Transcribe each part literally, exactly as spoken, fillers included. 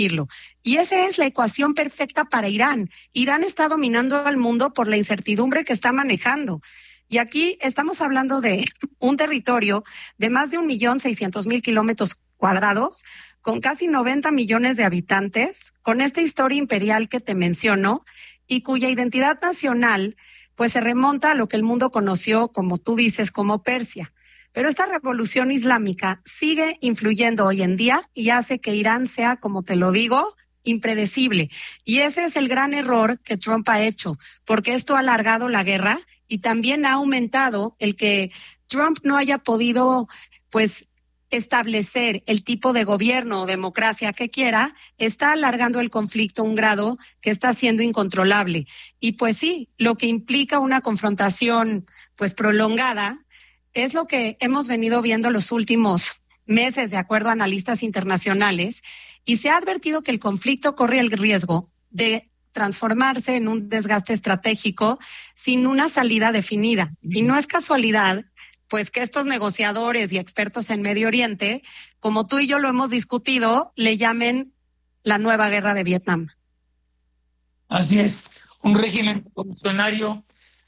Y esa es la ecuación perfecta para Irán. Irán está dominando al mundo por la incertidumbre que está manejando. Y aquí estamos hablando de un territorio de más de un millón seiscientos mil kilómetros cuadrados, con casi noventa millones de habitantes, con esta historia imperial que te menciono, y cuya identidad nacional pues se remonta a lo que el mundo conoció, como tú dices, como Persia. Pero esta revolución islámica sigue influyendo hoy en día y hace que Irán sea, como te lo digo, impredecible. Y ese es el gran error que Trump ha hecho, porque esto ha alargado la guerra y también ha aumentado el que Trump no haya podido, pues, establecer el tipo de gobierno o democracia que quiera, está alargando el conflicto a un grado que está siendo incontrolable. Y pues sí, lo que implica una confrontación, pues, prolongada, es lo que hemos venido viendo los últimos meses, de acuerdo a analistas internacionales, y se ha advertido que el conflicto corre el riesgo de transformarse en un desgaste estratégico sin una salida definida. Y no es casualidad, pues, que estos negociadores y expertos en Medio Oriente, como tú y yo lo hemos discutido, le llamen la nueva guerra de Vietnam. Así es, un régimen revolucionario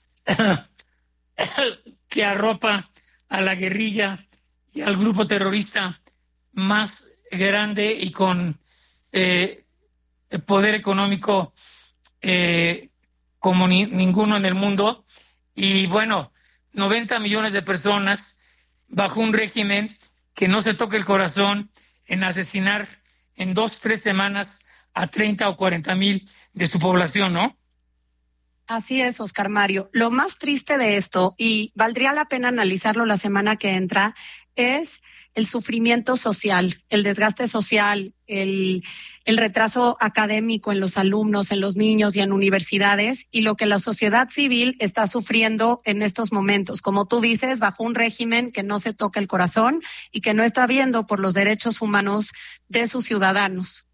que arropa a la guerrilla y al grupo terrorista más grande y con eh, poder económico eh, como ni, ninguno en el mundo. Y bueno, noventa millones de personas bajo un régimen que no se toca el corazón en asesinar en dos, tres semanas a treinta o cuarenta mil de su población, ¿no? Así es, Oscar Mario. Lo más triste de esto, y valdría la pena analizarlo la semana que entra, es el sufrimiento social, el desgaste social, el, el retraso académico en los alumnos, en los niños y en universidades, y lo que la sociedad civil está sufriendo en estos momentos. Como tú dices, bajo un régimen que no se toca el corazón y que no está viendo por los derechos humanos de sus ciudadanos.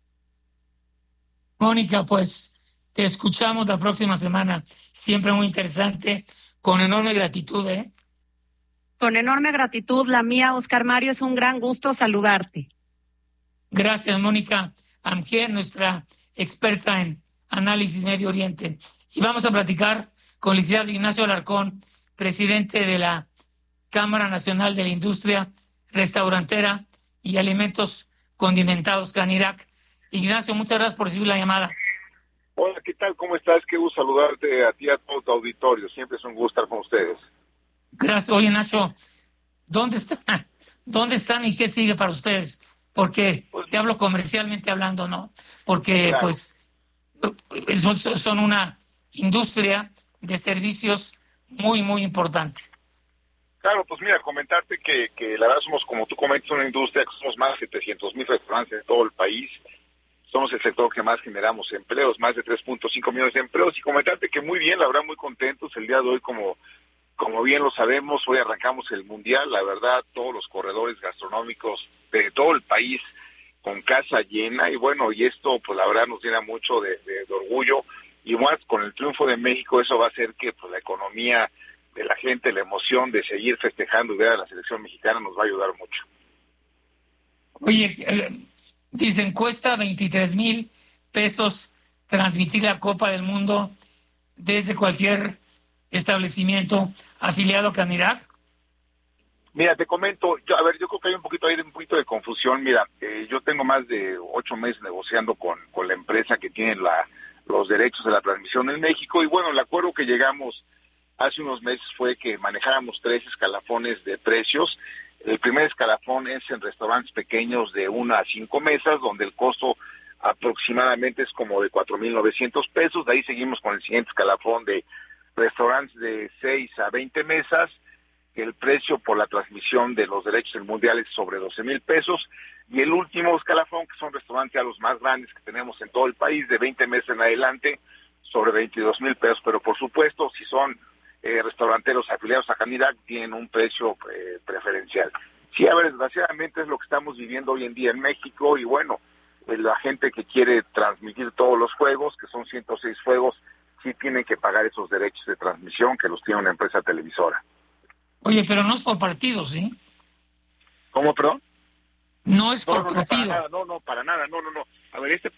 Mónica, pues te escuchamos la próxima semana. Siempre muy interesante, con enorme gratitud, ¿eh? Con enorme gratitud, la mía, Oscar Mario, es un gran gusto saludarte. Gracias, Mónica Amgier, nuestra experta en análisis Medio Oriente. Y vamos a platicar con el licenciado Ignacio Alarcón, presidente de la Cámara Nacional de la Industria Restaurantera y Alimentos Condimentados, CANIRAC. Ignacio, muchas gracias por recibir la llamada. Hola, ¿qué tal? ¿Cómo estás? Qué gusto saludarte a ti y a todo tu auditorio. Siempre es un gusto estar con ustedes. Gracias. Oye, Nacho, ¿dónde están? ¿Dónde están y qué sigue para ustedes? Porque te hablo comercialmente hablando, ¿no? Porque, claro, pues, son, son una industria de servicios muy, muy importante. Claro, pues mira, comentarte que, que la verdad somos, como tú comentas, una industria que somos más de setecientos mil restaurantes en todo el país. Somos el sector que más generamos empleos, más de tres punto cinco millones de empleos. Y comentarte que muy bien, la verdad, muy contentos. El día de hoy, como, como bien lo sabemos, hoy arrancamos el Mundial. La verdad, todos los corredores gastronómicos de todo el país con casa llena. Y bueno, y esto, pues la verdad, nos llena mucho de, de, de orgullo. Y más con el triunfo de México, eso va a hacer que pues la economía de la gente, la emoción de seguir festejando y ver a la selección mexicana nos va a ayudar mucho. Oye, eh... dicen, cuesta veintitrés mil pesos transmitir la Copa del Mundo desde cualquier establecimiento afiliado a CANIRAC. Mira, te comento, yo, a ver, yo creo que hay un poquito, hay un poquito de confusión. Mira, eh, yo tengo más de ocho meses negociando con, con la empresa que tiene la, los derechos de la transmisión en México, y bueno, el acuerdo que llegamos hace unos meses fue que manejáramos tres escalafones de precios. El primer escalafón es en restaurantes pequeños de una a cinco mesas, donde el costo aproximadamente es como de cuatro mil novecientos pesos. De ahí seguimos con el siguiente escalafón de restaurantes de seis a veinte mesas, que el precio por la transmisión de los derechos del Mundial es sobre doce mil pesos. Y el último escalafón, que son restaurantes a los más grandes que tenemos en todo el país, de veinte mesas en adelante, sobre veintidós mil pesos. Pero por supuesto, si son Eh, restauranteros afiliados a CANIRAC, tienen un precio eh, preferencial. Sí, a ver, desgraciadamente es lo que estamos viviendo hoy en día en México, y bueno, eh, la gente que quiere transmitir todos los juegos, que son ciento seis juegos, sí tienen que pagar esos derechos de transmisión que los tiene una empresa televisora. Oye, pero no es por partidos, ¿sí? ¿Cómo, perdón? No es por no, no, partido. No, para nada, no, no, para nada, no, no, no. A ver, este